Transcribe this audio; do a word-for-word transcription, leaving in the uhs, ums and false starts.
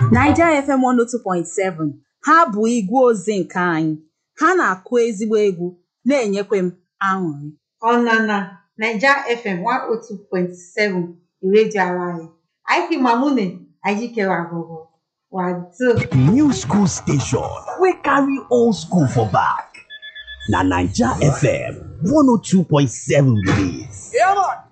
Naija F M one oh two point seven ha bụ igwe ozi nke anyị, ha na-akụ ezigbo egwu na-enyekwa m aṅụrị. Ọnana Naija F M one oh two point seven redio anyị. Aiki Mamune Ajikewa Agogo. One, two. New school station we carry old school for back. Na Naija F M one oh two point seven release. Yeah, man.